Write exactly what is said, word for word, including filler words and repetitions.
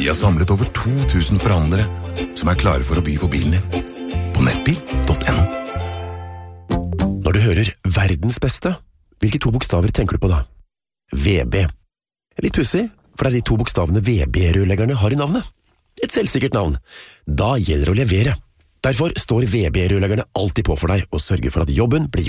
Vi har samlet over to tusen forhandlere som er klare for å by på bilen din. På nettbil punktum no. Når du hører verdens beste, hvilke to bokstaver tenker du på da? V B. Litt pussig, for det er de to bokstavene V B-rørleggerne har i navnet. Et selvsikkert navn. Da gjelder det å levere. Derfor står V B-rørleggerne alltid på for deg og sørger for at jobben blir